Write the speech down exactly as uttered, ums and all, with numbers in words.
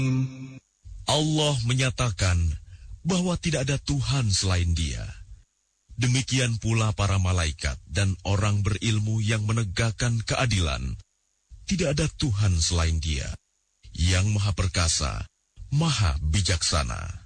Allah menyatakan bahwa tidak ada Tuhan selain Dia. Demikian pula para malaikat dan orang berilmu yang menegakkan keadilan. Tidak ada Tuhan selain Dia, yang Maha Perkasa, Maha Bijaksana.